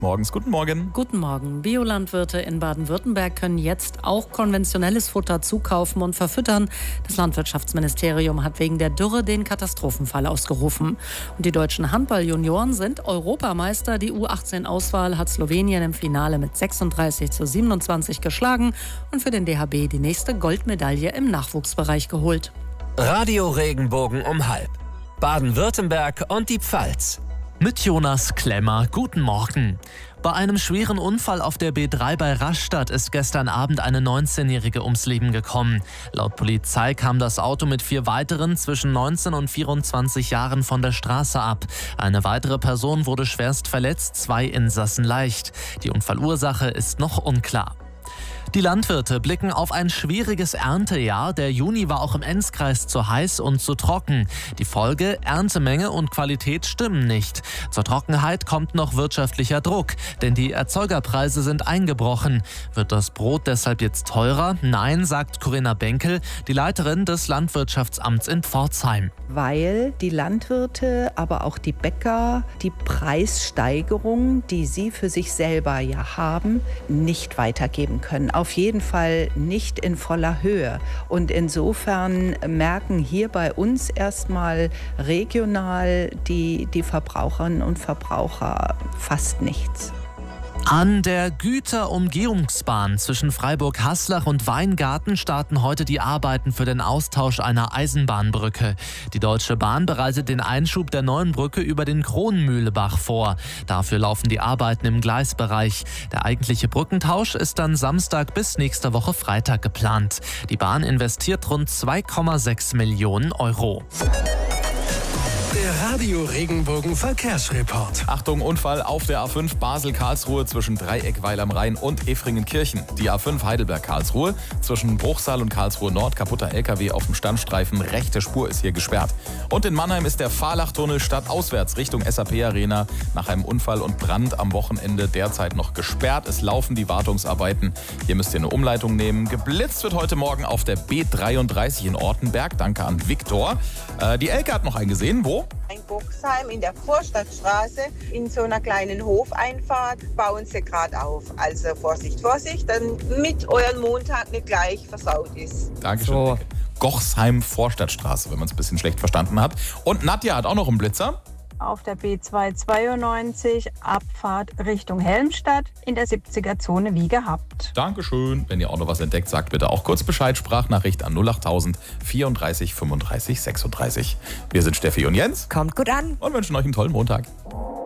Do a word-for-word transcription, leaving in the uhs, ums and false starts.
Morgens, guten Morgen. Guten Morgen. Biolandwirte in Baden-Württemberg können jetzt auch konventionelles Futter zukaufen und verfüttern. Das Landwirtschaftsministerium hat wegen der Dürre den Katastrophenfall ausgerufen. Und die deutschen Handball-Junioren sind Europameister. Die U achtzehn-Auswahl hat Slowenien im Finale mit sechsunddreißig zu siebenundzwanzig geschlagen und für den D H B die nächste Goldmedaille im Nachwuchsbereich geholt. Radio Regenbogen um halb. Baden-Württemberg und die Pfalz. Mit Jonas Klemmer, guten Morgen. Bei einem schweren Unfall auf der B drei bei Rastatt ist gestern Abend eine neunzehnjährige ums Leben gekommen. Laut Polizei kam das Auto mit vier weiteren zwischen neunzehn und vierundzwanzig Jahren von der Straße ab. Eine weitere Person wurde schwerst verletzt, zwei Insassen leicht. Die Unfallursache ist noch unklar. Die Landwirte blicken auf ein schwieriges Erntejahr. Der Juni war auch im Enzkreis zu heiß und zu trocken. Die Folge: Erntemenge und Qualität stimmen nicht. Zur Trockenheit kommt noch wirtschaftlicher Druck, denn die Erzeugerpreise sind eingebrochen. Wird das Brot deshalb jetzt teurer? Nein, sagt Corinna Benkel, die Leiterin des Landwirtschaftsamts in Pforzheim. Weil die Landwirte, aber auch die Bäcker die Preissteigerung, die sie für sich selber ja haben, nicht weitergeben können. Auf jeden Fall nicht in voller Höhe. Und insofern merken hier bei uns erstmal regional die, die Verbraucherinnen und Verbraucher fast nichts. An der Güterumgehungsbahn zwischen Freiburg-Haslach und Weingarten starten heute die Arbeiten für den Austausch einer Eisenbahnbrücke. Die Deutsche Bahn bereitet den Einschub der neuen Brücke über den Kronmühlebach vor. Dafür laufen die Arbeiten im Gleisbereich. Der eigentliche Brückentausch ist dann Samstag bis nächste Woche Freitag geplant. Die Bahn investiert rund zwei Komma sechs Millionen Euro. Der Radio Regenbogen Verkehrsreport. Achtung, Unfall auf der A fünf Basel-Karlsruhe zwischen Dreieckweil am Rhein und Efringenkirchen. Die A fünf Heidelberg-Karlsruhe zwischen Bruchsal und Karlsruhe Nord. Kaputter L K W auf dem Standstreifen. Rechte Spur ist hier gesperrt. Und in Mannheim ist der Fahrlachtunnel stadtauswärts Richtung S A P Arena nach einem Unfall und Brand am Wochenende derzeit noch gesperrt. Es laufen die Wartungsarbeiten. Hier müsst ihr eine Umleitung nehmen. Geblitzt wird heute Morgen auf der B dreiunddreißig in Ortenberg. Danke an Viktor. Äh, die Elke hat noch einen gesehen. Wo? In Boxheim in der Vorstadtstraße in so einer kleinen Hofeinfahrt bauen sie gerade auf. Also Vorsicht, Vorsicht, dann mit euren Montag nicht gleich versaut ist. Dankeschön. So. Gochsheim Vorstadtstraße, wenn man es ein bisschen schlecht verstanden hat. Und Nadja hat auch noch einen Blitzer. Auf der B zweihundertzweiundneunzig, Abfahrt Richtung Helmstadt in der siebziger-Zone wie gehabt. Dankeschön. Wenn ihr auch noch was entdeckt, sagt bitte auch kurz Bescheid. Sprachnachricht an null achttausend vierunddreißig fünfunddreißig sechsunddreißig. Wir sind Steffi und Jens. Kommt gut an. Und wünschen euch einen tollen Montag.